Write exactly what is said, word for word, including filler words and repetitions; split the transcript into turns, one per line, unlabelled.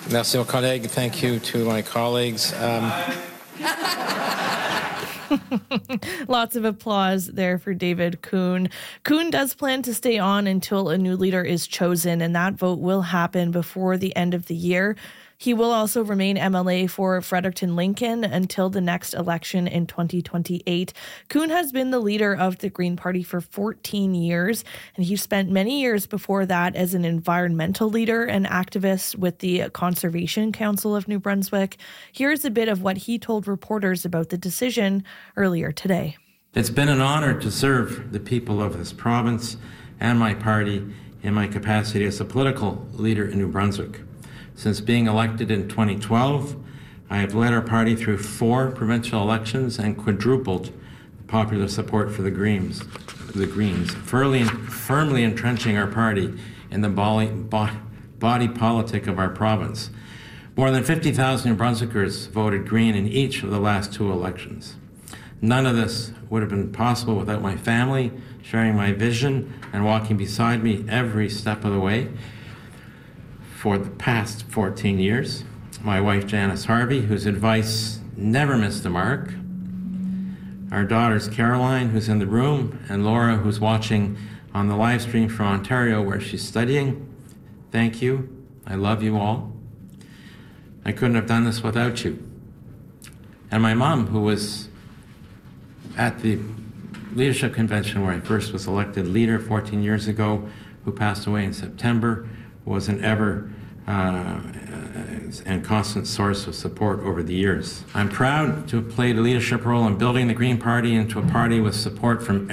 Merci aux collègues. Thank you to my colleagues. Um...
Lots of applause there for David Coon. Coon does plan to stay on until a new leader is chosen, and that vote will happen before the end of the year. He will also remain M L A for Fredericton Lincoln until the next election in twenty twenty-eight. Coon has been the leader of the Green Party for fourteen years, and he spent many years before that as an environmental leader and activist with the Conservation Council of New Brunswick. Here's a bit of what he told reporters about the decision earlier today.
It's been an honor to serve the people of this province and my party in my capacity as a political leader in New Brunswick. Since being elected in twenty twelve, I have led our party through four provincial elections and quadrupled popular support for the Greens, the Greens, firmly, firmly entrenching our party in the body, body politic of our province. More than fifty thousand New Brunswickers voted Green in each of the last two elections. None of this would have been possible without my family sharing my vision and walking beside me every step of the way. For the past fourteen years, my wife Janice Harvey, whose advice never missed the mark, our daughters Caroline, who's in the room, and Laura, who's watching on the live stream from Ontario where she's studying. Thank you. I love you all. I couldn't have done this without you. And my mom, who was at the leadership convention where I first was elected leader fourteen years ago, who passed away in September, was an ever uh, and constant source of support over the years. I'm proud to have played a leadership role in building the Green Party into a party with support from